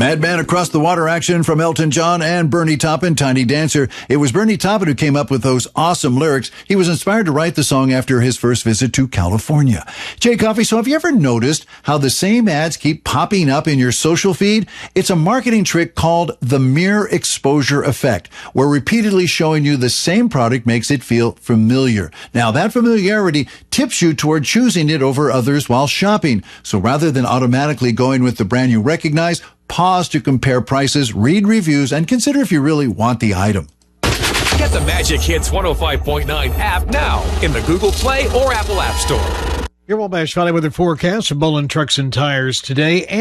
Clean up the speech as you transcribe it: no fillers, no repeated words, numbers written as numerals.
Madman Across the Water action from Elton John and Bernie Taupin, Tiny Dancer. It was Bernie Taupin who came up with those awesome lyrics. He was inspired to write the song after his first visit to California. Jay Coffey, so have you ever noticed how the same ads keep popping up in your social feed? It's a marketing trick called the mere exposure effect, where repeatedly showing you the same product makes it feel familiar. Now, that familiarity tips you toward choosing it over others while shopping. So rather than automatically going with the brand you recognize, pause to compare prices, read reviews, and consider if you really want the item. Get the Magic Hits 105.9 app now in the Google Play or Apple App Store. Your Wabash Valley weather forecast from Mullen Trucks and Tires today.